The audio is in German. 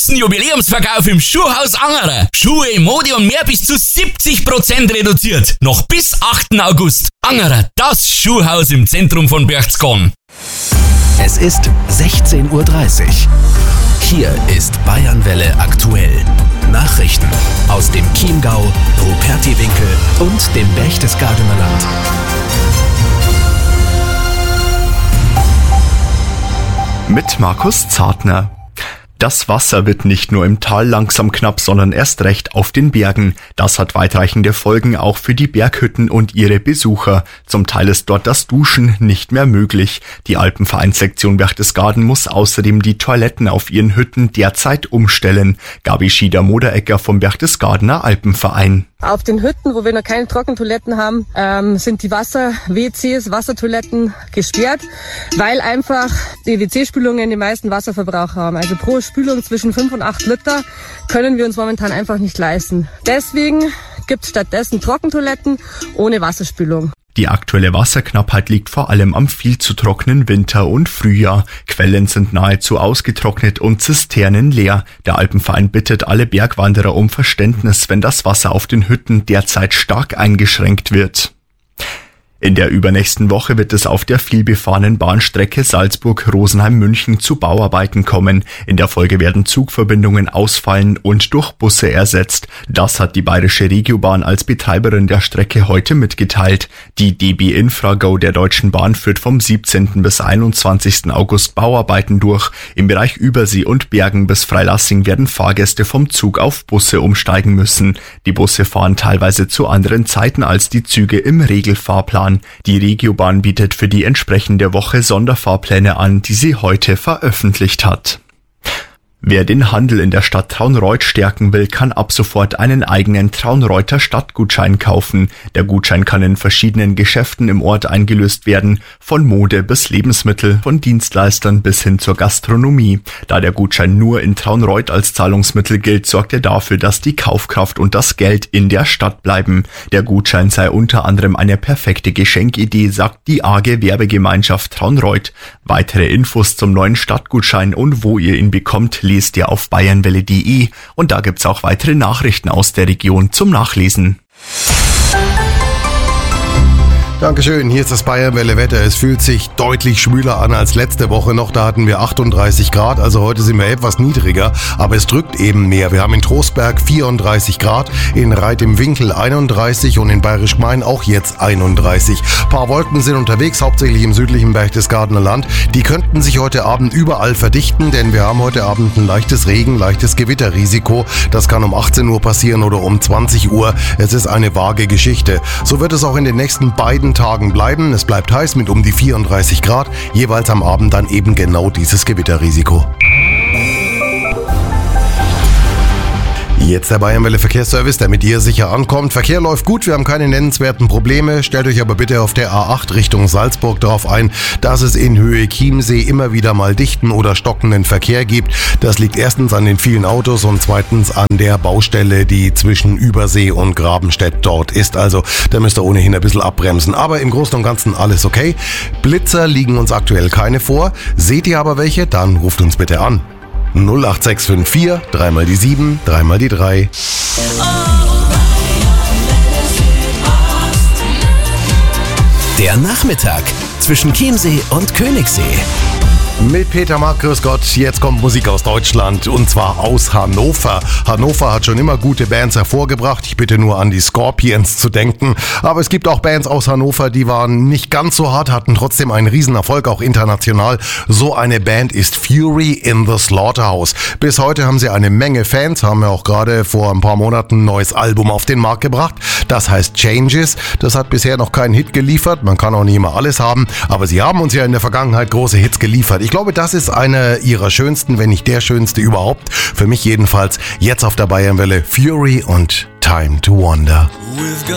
großen Jubiläumsverkauf im Schuhhaus Angerer. Schuhe, Mode und mehr bis zu 70% reduziert. Noch bis 8. August. Angerer, das Schuhhaus im Zentrum von Berchtesgaden. Es ist 16:30 Uhr. Hier ist Bayernwelle aktuell. Nachrichten aus dem Chiemgau, Rupertiwinkel und dem Berchtesgadener Land. Mit Markus Zartner. Das Wasser wird nicht nur im Tal langsam knapp, sondern erst recht auf den Bergen. Das hat weitreichende Folgen auch für die Berghütten und ihre Besucher. Zum Teil ist dort das Duschen nicht mehr möglich. Die Alpenvereinssektion Berchtesgaden muss außerdem die Toiletten auf ihren Hütten derzeit umstellen. Gabi Schieder-Moderegger vom Berchtesgadener Alpenverein. Auf den Hütten, wo wir noch keine Trockentoiletten haben, sind die Wasser-WCs, Wassertoiletten gesperrt, weil einfach die WC-Spülungen den meisten Wasserverbrauch haben. Also pro Spülung zwischen 5 und 8 Liter können wir uns momentan einfach nicht leisten. Deswegen gibt es stattdessen Trockentoiletten ohne Wasserspülung. Die aktuelle Wasserknappheit liegt vor allem am viel zu trockenen Winter und Frühjahr. Quellen sind nahezu ausgetrocknet und Zisternen leer. Der Alpenverein bittet alle Bergwanderer um Verständnis, wenn das Wasser auf den Hütten derzeit stark eingeschränkt wird. In der übernächsten Woche wird es auf der vielbefahrenen Bahnstrecke Salzburg-Rosenheim-München zu Bauarbeiten kommen. In der Folge werden Zugverbindungen ausfallen und durch Busse ersetzt. Das hat die Bayerische Regiobahn als Betreiberin der Strecke heute mitgeteilt. Die DB Infra-Go der Deutschen Bahn führt vom 17. bis 21. August Bauarbeiten durch. Im Bereich Übersee und Bergen bis Freilassing werden Fahrgäste vom Zug auf Busse umsteigen müssen. Die Busse fahren teilweise zu anderen Zeiten als die Züge im Regelfahrplan. Die Regiobahn bietet für die entsprechende Woche Sonderfahrpläne an, die sie heute veröffentlicht hat. Wer den Handel in der Stadt Traunreut stärken will, kann ab sofort einen eigenen Traunreuter Stadtgutschein kaufen. Der Gutschein kann in verschiedenen Geschäften im Ort eingelöst werden, von Mode bis Lebensmittel, von Dienstleistern bis hin zur Gastronomie. Da der Gutschein nur in Traunreut als Zahlungsmittel gilt, sorgt er dafür, dass die Kaufkraft und das Geld in der Stadt bleiben. Der Gutschein sei unter anderem eine perfekte Geschenkidee, sagt die AG Werbegemeinschaft Traunreut. Weitere Infos zum neuen Stadtgutschein und wo ihr ihn bekommt, lest ihr auf bayernwelle.de und da gibt's auch weitere Nachrichten aus der Region zum Nachlesen. Dankeschön, hier ist das Bayernwelle-Wetter. Es fühlt sich deutlich schwüler an als letzte Woche noch. Da hatten wir 38 Grad, also heute sind wir etwas niedriger, aber es drückt eben mehr. Wir haben in Trostberg 34 Grad, in Reit im Winkel 31 und in Bayerisch Gmein auch jetzt 31. Ein paar Wolken sind unterwegs, hauptsächlich im südlichen Berchtesgadener Land. Die könnten sich heute Abend überall verdichten, denn wir haben heute Abend ein leichtes leichtes Gewitterrisiko. Das kann um 18 Uhr passieren oder um 20 Uhr. Es ist eine vage Geschichte. So wird es auch in den nächsten beiden Tagen bleiben. Es bleibt heiß mit um die 34 Grad, jeweils am Abend dann eben genau dieses Gewitterrisiko. Jetzt der Bayernwelle Verkehrsservice, der mit dir sicher ankommt. Verkehr läuft gut, wir haben keine nennenswerten Probleme. Stellt euch aber bitte auf der A8 Richtung Salzburg darauf ein, dass es in Höhe Chiemsee immer wieder mal dichten oder stockenden Verkehr gibt. Das liegt erstens an den vielen Autos und zweitens an der Baustelle, die zwischen Übersee und Grabenstedt dort ist. Also da müsst ihr ohnehin ein bisschen abbremsen. Aber im Großen und Ganzen alles okay. Blitzer liegen uns aktuell keine vor. Seht ihr aber welche, dann ruft uns bitte an. 08654 3 die 7, 3 die 3. Der Nachmittag zwischen Chiemsee und Königssee. Mit Peter Mark, grüß Gott, jetzt kommt Musik aus Deutschland und zwar aus Hannover. Hannover hat schon immer gute Bands hervorgebracht, ich bitte nur an die Scorpions zu denken. Aber es gibt auch Bands aus Hannover, die waren nicht ganz so hart, hatten trotzdem einen Riesenerfolg, auch international. So eine Band ist Fury in the Slaughterhouse. Bis heute haben sie eine Menge Fans, haben ja auch gerade vor ein paar Monaten ein neues Album auf den Markt gebracht. Das heißt Changes, das hat bisher noch keinen Hit geliefert, man kann auch nicht immer alles haben, aber sie haben uns ja in der Vergangenheit große Hits geliefert. Ich glaube, das ist einer ihrer schönsten, wenn nicht der schönste überhaupt. Für mich jedenfalls. Jetzt auf der Bayernwelle Fury und Time to Wonder.